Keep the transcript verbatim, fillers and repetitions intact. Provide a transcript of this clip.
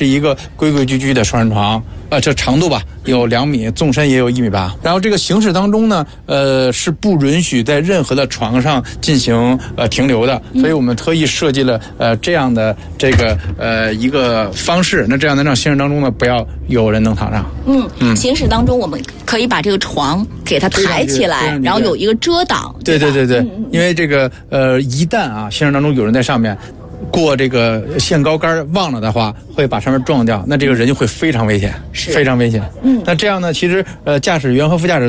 是一个规规矩矩的双人床，呃，这长度吧有两米，纵深也有一米八。然后这个行驶当中呢，呃，是不允许在任何的床上进行呃停留的，所以我们特意设计了呃这样的这个呃一个方式，那这样能让行驶当中呢不要有人能躺上。 嗯嗯，行驶当中我们可以把这个床给它抬起来，然后有一个遮挡。 对对对对，嗯嗯，因为这个呃一旦啊行驶当中有人在上面过这个限高杆忘了的话，会把上面撞掉，那这个人就会非常危险，非常危险。嗯，那这样呢，其实呃驾驶员和副驾驶